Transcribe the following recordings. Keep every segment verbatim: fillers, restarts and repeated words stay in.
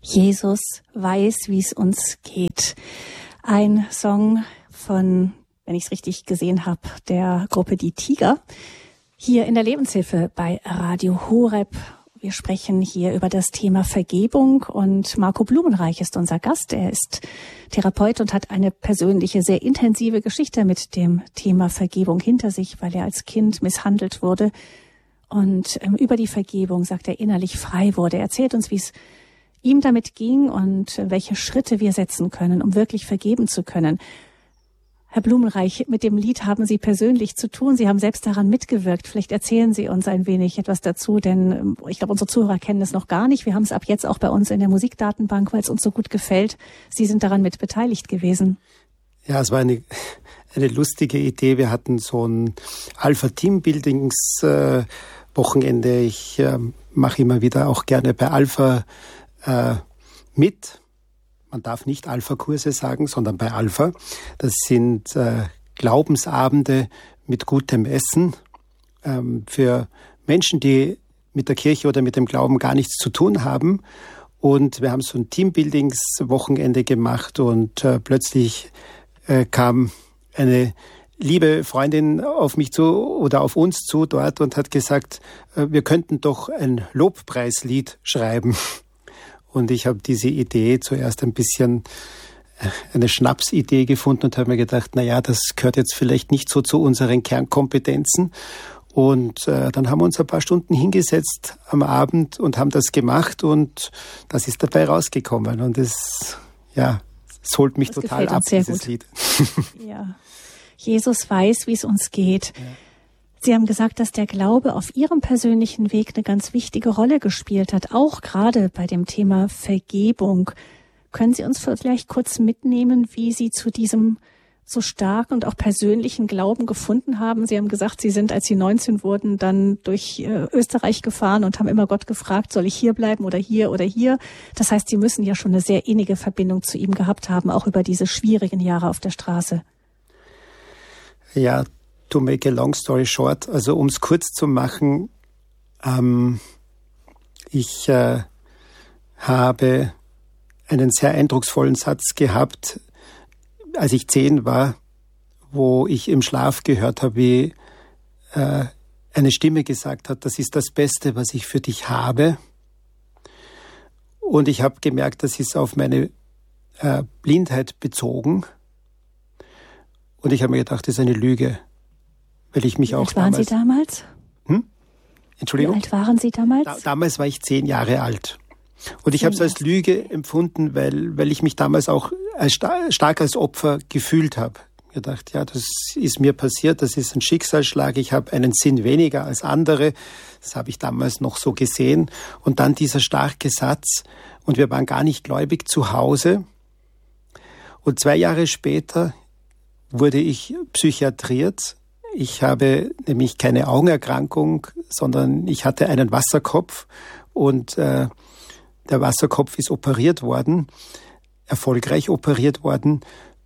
Jesus weiß, wie es uns geht. Ein Song von, wenn ich es richtig gesehen habe, der Gruppe Die Tiger. Hier in der Lebenshilfe bei Radio Horeb. Wir sprechen hier über das Thema Vergebung und Marco Blumenreich ist unser Gast. Er ist Therapeut und hat eine persönliche, sehr intensive Geschichte mit dem Thema Vergebung hinter sich, weil er als Kind misshandelt wurde und ähm, über die Vergebung, sagt er, innerlich frei wurde. Er erzählt uns, wie es ihm damit ging und welche Schritte wir setzen können, um wirklich vergeben zu können. Herr Blumenreich, mit dem Lied haben Sie persönlich zu tun. Sie haben selbst daran mitgewirkt. Vielleicht erzählen Sie uns ein wenig etwas dazu, denn ich glaube, unsere Zuhörer kennen es noch gar nicht. Wir haben es ab jetzt auch bei uns in der Musikdatenbank, weil es uns so gut gefällt. Sie sind daran mit beteiligt gewesen. Ja, es war eine, eine lustige Idee. Wir hatten so ein Alpha-Teambuildings-Wochenende. Ich äh, mache immer wieder auch gerne bei Alpha äh, mit. Man darf nicht Alpha-Kurse sagen, sondern bei Alpha. Das sind äh, Glaubensabende mit gutem Essen ähm, für Menschen, die mit der Kirche oder mit dem Glauben gar nichts zu tun haben. Und wir haben so ein Teambuildings-Wochenende gemacht und äh, plötzlich äh, kam eine liebe Freundin auf mich zu oder auf uns zu dort und hat gesagt, äh, wir könnten doch ein Lobpreislied schreiben. Und ich habe diese Idee zuerst ein bisschen eine Schnapsidee gefunden und habe mir gedacht, na ja, das gehört jetzt vielleicht nicht so zu unseren Kernkompetenzen. Und äh, dann haben wir uns ein paar Stunden hingesetzt am Abend und haben das gemacht und das ist dabei rausgekommen. Und es, ja, es holt mich das total ab, dieses gut. Lied. Ja, Jesus weiß, wie es uns geht. Ja. Sie haben gesagt, dass der Glaube auf Ihrem persönlichen Weg eine ganz wichtige Rolle gespielt hat, auch gerade bei dem Thema Vergebung. Können Sie uns vielleicht kurz mitnehmen, wie Sie zu diesem so starken und auch persönlichen Glauben gefunden haben? Sie haben gesagt, Sie sind, als Sie neunzehn wurden, dann durch äh, Österreich gefahren und haben immer Gott gefragt, soll ich hier bleiben oder hier oder hier? Das heißt, Sie müssen ja schon eine sehr innige Verbindung zu ihm gehabt haben, auch über diese schwierigen Jahre auf der Straße. Ja, to make a long story short, also um es kurz zu machen, ähm, ich äh, habe einen sehr eindrucksvollen Satz gehabt, als ich zehn war, wo ich im Schlaf gehört habe, wie äh, eine Stimme gesagt hat, das ist das Beste, was ich für dich habe. Und ich habe gemerkt, das ist auf meine äh, Blindheit bezogen. Und ich habe mir gedacht, das ist eine Lüge. Weil ich mich Wie auch alt waren damals, Sie damals? Hm? Entschuldigung? Wie alt waren Sie damals? Da, damals war ich zehn Jahre alt. Und ich habe es als Lüge empfunden, weil, weil ich mich damals auch als stark als Opfer gefühlt habe. Ich gedacht, ja, das ist mir passiert, das ist ein Schicksalsschlag, ich habe einen Sinn weniger als andere. Das habe ich damals noch so gesehen. Und dann dieser starke Satz, und wir waren gar nicht gläubig zu Hause. Und zwei Jahre später wurde ich psychiatriert. Ich habe nämlich keine Augenerkrankung, sondern ich hatte einen Wasserkopf und äh, der Wasserkopf ist operiert worden, erfolgreich operiert worden.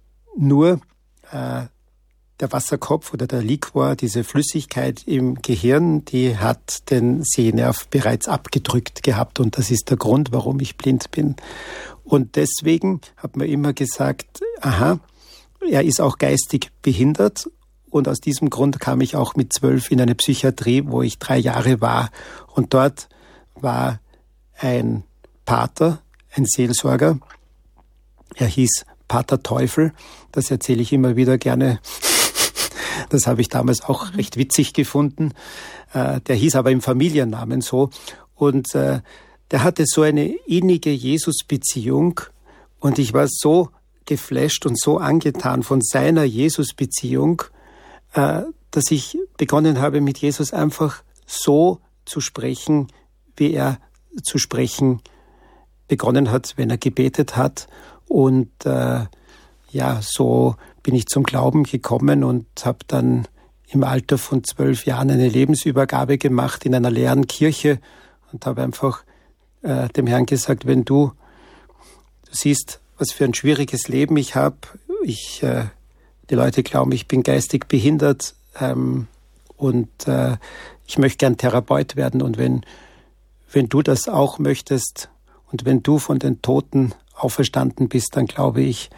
Nur äh, der Wasserkopf oder der Liquor, diese Flüssigkeit im Gehirn, die hat den Sehnerv bereits abgedrückt gehabt und das ist der Grund, warum ich blind bin. Und deswegen hat man immer gesagt, aha, er ist auch geistig behindert. Und aus diesem Grund kam ich auch mit zwölf in eine Psychiatrie, wo ich drei Jahre war. Und dort war ein Pater, ein Seelsorger. Er hieß Pater Teufel. Das erzähle ich immer wieder gerne. Das habe ich damals auch recht witzig gefunden. Der hieß aber im Familiennamen so. Und der hatte so eine innige Jesus-Beziehung. Und ich war so geflasht und so angetan von seiner Jesus-Beziehung, dass ich begonnen habe, mit Jesus einfach so zu sprechen, wie er zu sprechen begonnen hat, wenn er gebetet hat. Und äh, ja, so bin ich zum Glauben gekommen und habe dann im Alter von zwölf Jahren eine Lebensübergabe gemacht in einer leeren Kirche und habe einfach äh, dem Herrn gesagt, wenn du, du siehst, was für ein schwieriges Leben ich habe, ich äh, Die Leute glauben, ich bin geistig behindert ähm, und äh, ich möchte gern Therapeut werden. Und wenn, wenn du das auch möchtest Und wenn du von den Toten auferstanden bist, dann glaube ich,